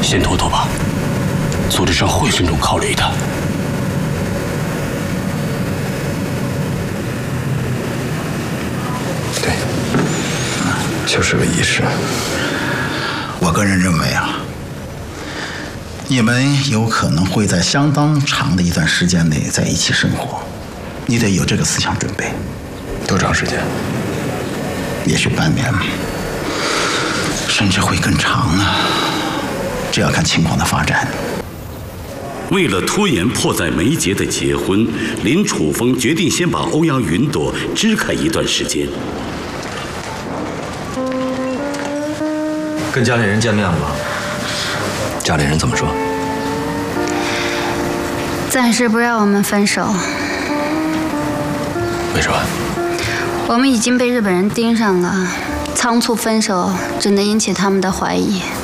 先拖拖吧，组织上会慎重考虑的。 对，就是个仪式。 我个人认为啊，你们有可能会在相当长的一段时间内在一起生活，你得有这个思想准备。 多长时间？ 也许半年，甚至会更长呢，这要看情况的发展。 为了拖延迫在眉睫的结婚，林楚风决定先把欧阳云朵支开一段时间。 跟家里人见面了吗？ 家里人怎么说？ 暂时不让我们分手。 为什么？ 我们已经被日本人盯上了，仓促分手只能引起他们的怀疑。